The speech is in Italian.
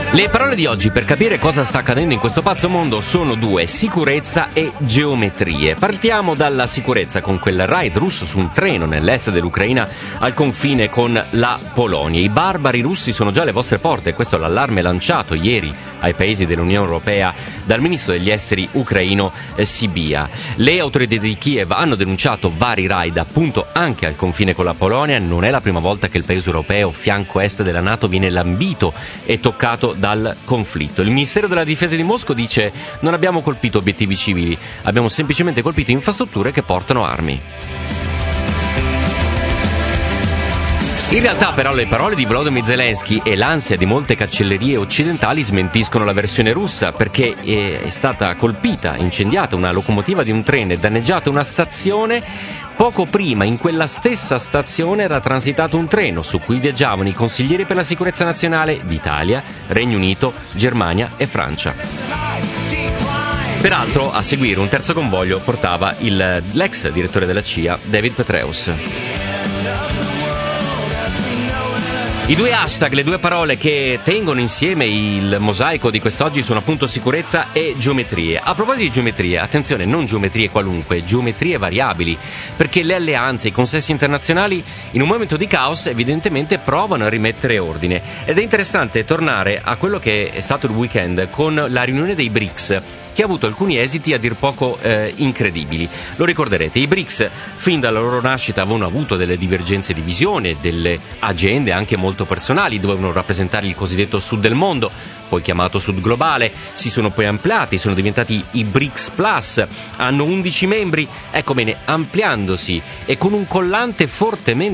Le parole di oggi per capire cosa sta accadendo in questo pazzo mondo sono due: sicurezza e geometrie. Partiamo dalla sicurezza, con quel raid russo su un treno nell'est dell'Ucraina al confine con la Polonia. I barbari russi sono già alle vostre porte, questo è l'allarme lanciato ieri ai paesi dell'Unione Europea dal ministro degli esteri ucraino Sibia. Le autorità di Kiev hanno denunciato vari raid appunto anche al confine con la Polonia. Non è la prima volta che il paese europeo, fianco est della NATO, viene lambito e toccato dal conflitto. Il Ministero della Difesa di Mosca dice: non abbiamo colpito obiettivi civili, abbiamo semplicemente colpito infrastrutture che portano armi. In realtà però le parole di Volodymyr Zelensky e l'ansia di molte cancellerie occidentali smentiscono la versione russa, perché è stata colpita, incendiata una locomotiva di un treno e danneggiata una stazione. Poco prima in quella stessa stazione era transitato un treno su cui viaggiavano i consiglieri per la sicurezza nazionale di Italia, Regno Unito, Germania e Francia. Peraltro, a seguire un terzo convoglio portava l'ex direttore della CIA, David Petraeus. I due hashtag, le due parole che tengono insieme il mosaico di quest'oggi sono appunto sicurezza e geometrie. A proposito di geometrie, attenzione, non geometrie qualunque, geometrie variabili, perché le alleanze, i consessi internazionali in un momento di caos evidentemente provano a rimettere ordine. Ed è interessante tornare a quello che è stato il weekend con la riunione dei BRICS, che ha avuto alcuni esiti a dir poco incredibili. Lo ricorderete, i BRICS fin dalla loro nascita avevano avuto delle divergenze di visione, delle agende anche molto personali, dovevano rappresentare il cosiddetto sud del mondo, poi chiamato sud globale, si sono poi ampliati, sono diventati i BRICS Plus, hanno 11 membri, ecco bene, ampliandosi e con un collante fortemente